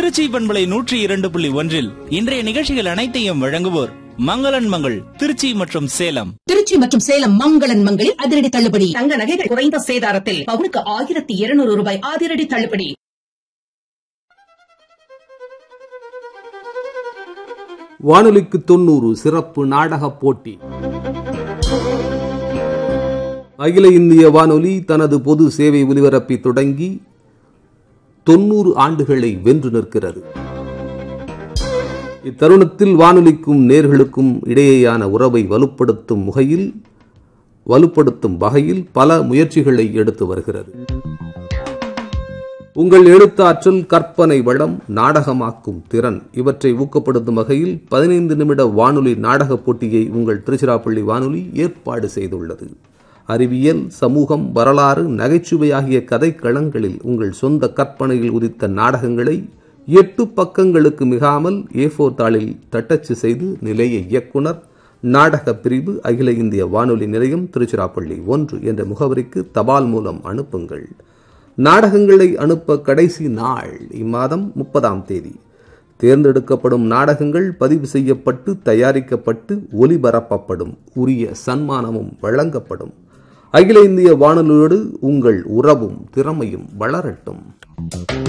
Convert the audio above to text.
திருச்சி பண்பலை 102.1 இன்றைய நிகழ்ச்சிகள் அனைத்தையும் வழங்குவோர் மங்களன் மங்கள் திருச்சி மற்றும் சேலம். திருச்சி மற்றும் சேலம் மங்களன் மங்களில் அதிரடி தள்ளுபடி. தங்க நகைகள் குறைந்த சேதாரத்தில் பவுனுக்கு 1200 ரூபாய் அதிரடி தள்ளுபடி. வானொலிக்கு 90 சிறப்பு நாடக போட்டி. அகில இந்திய வானொலி தனது பொது சேவை ஒலிபரப்பை தொடங்கி 90 ஆண்டுகளை வென்று நிற்கிறது. இத்தருணத்தில் வானொலிக்கும் நேர்களுக்கும் இடையேயான உறவை வலுப்படுத்தும் வகையில் பல முயற்சிகளை எடுத்து வருகிறது. உங்கள் எழுத்தாற்றல், கற்பனை வளம், நாடகமாக்கும் திறன் இவற்றை ஊக்கப்படுத்தும் வகையில் 15 நிமிட வானொலி நாடக போட்டியை உங்கள் திருச்சிராப்பள்ளி வானொலி ஏற்பாடு செய்துள்ளது. அறிவியல், சமூகம், வரலாறு, நகைச்சுவை ஆகிய கதைக்களங்களில் உங்கள் சொந்த கற்பனையில் உதித்த நாடகங்களை 8 பக்கங்களுக்கு மிகாமல் A4 தாளில் தட்டச்சு செய்து நிலைய இயக்குனர், நாடக பிரிவு, அகில இந்திய வானொலி நிலையம், திருச்சிராப்பள்ளி 1 என்ற முகவரிக்கு தபால் மூலம் அனுப்புங்கள். நாடகங்களை அனுப்ப கடைசி நாள் இம்மாதம் 30ஆம் தேதி. தேர்ந்தெடுக்கப்படும் நாடகங்கள் பதிவு செய்யப்பட்டு தயாரிக்கப்பட்டு ஒலிபரப்பப்படும். உரிய சன்மானமும் வழங்கப்படும். அகில இந்திய வானொலியோடு உங்கள் உறவும் திறமையும் வளரட்டும்.